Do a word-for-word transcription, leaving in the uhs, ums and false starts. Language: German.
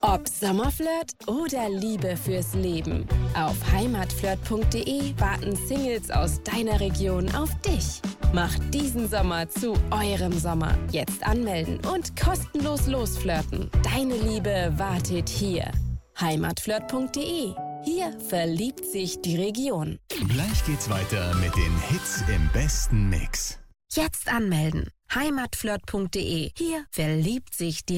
Ob Sommerflirt oder Liebe fürs Leben. Auf heimatflirt punkt de warten Singles aus deiner Region auf dich. Macht diesen Sommer zu eurem Sommer. Jetzt anmelden und kostenlos losflirten. Deine Liebe wartet hier. heimatflirt punkt de. Hier verliebt sich die Region. Gleich geht's weiter mit den Hits im besten Mix. Jetzt anmelden. heimatflirt punkt de. Hier verliebt sich die